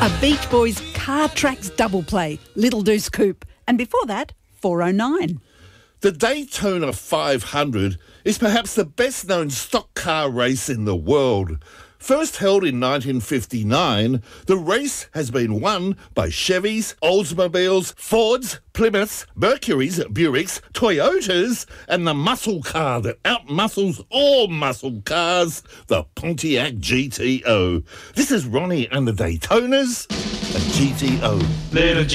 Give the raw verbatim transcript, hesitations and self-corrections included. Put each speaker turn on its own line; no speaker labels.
A Beach Boys Car Tracks double play, Little Deuce Coupe. And before that, four oh nine.
The Daytona five hundred is perhaps the best-known stock car race in the world. First held in nineteen fifty-nine, the race has been won by Chevys, Oldsmobiles, Fords, Plymouths, Mercurys, Buicks, Toyotas, and the muscle car that outmuscles all muscle cars, the Pontiac G T O. This is Ronnie and the Daytonas, a G T O.
Little